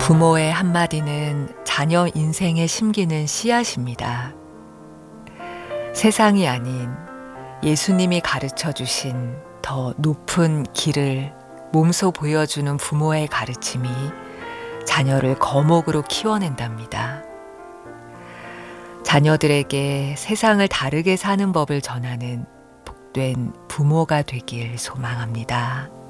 부모의 한마디는 자녀 인생에 심기는 씨앗입니다. 세상이 아닌 예수님이 가르쳐 주신 더 높은 길을 몸소 보여주는 부모의 가르침이 자녀를 거목으로 키워낸답니다. 자녀들에게 세상을 다르게 사는 법을 전하는 복된 부모가 되길 소망합니다.